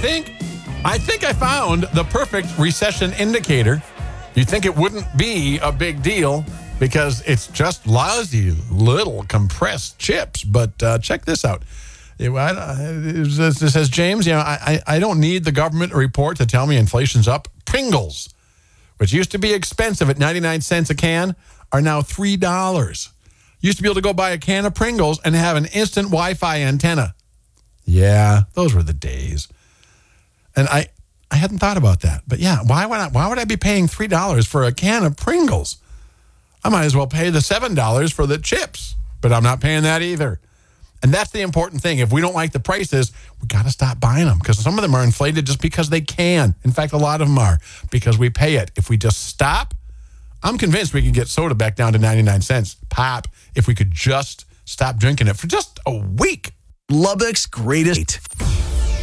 think I found the perfect recession indicator. You'd think it wouldn't be a big deal because it's just lousy little compressed chips. But check this out. It says, James, I don't need the government report to tell me inflation's up. Pringles, which used to be expensive at 99 cents a can, are now $3. Used to be able to go buy a can of Pringles and have an instant Wi-Fi antenna. Yeah, those were the days. And I hadn't thought about that. But yeah, why would I be paying $3 for a can of Pringles? I might as well pay the $7 for the chips. But I'm not paying that either. And that's the important thing. If we don't like the prices, we got to stop buying them because some of them are inflated just because they can. In fact, a lot of them are because we pay it. If we just stop, I'm convinced we can get soda back down to 99 cents pop if we could just stop drinking it for just a week. Lubbock's greatest.